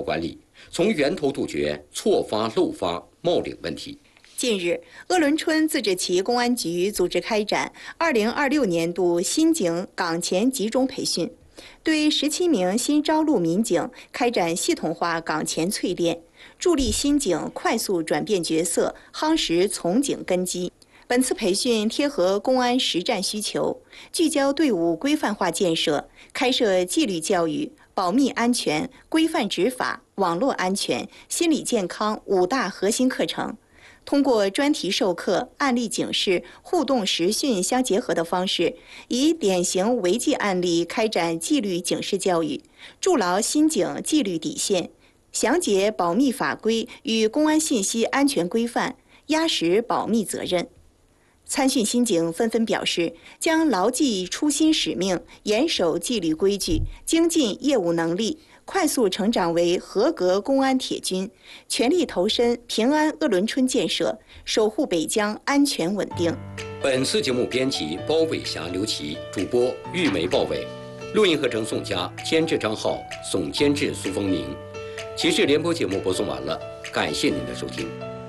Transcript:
头管理，从源头杜绝错发漏发冒领问题。 近日，鄂伦春自治旗公安局组织开展2026年度新警岗前集中培训，对17名新招录民警开展系统化岗前淬炼，助力新警快速转变角色，夯实从警根基。本次培训贴合公安实战需求，聚焦队伍规范化建设，开设纪律教育、保密安全、规范执法、网络安全、心理健康5大核心课程。通过专题授课、案例警示、互动实训相结合的方式，以典型违纪案例开展纪律警示教育，筑牢新警纪律底线，详解保密法规与公安信息安全规范，压实保密责任。参训新警纷纷表示，将牢记初心使命，严守纪律规矩，精进业务能力，快速成长为合格公安铁军，全力投身平安鄂伦春建设，守护北疆安全稳定。 本次节目编辑包伟霞、刘琦，主播玉梅、鲍伟，录音合成宋佳，监制张浩，总监制苏峰宁。其实联播节目播送完了，感谢您的收听。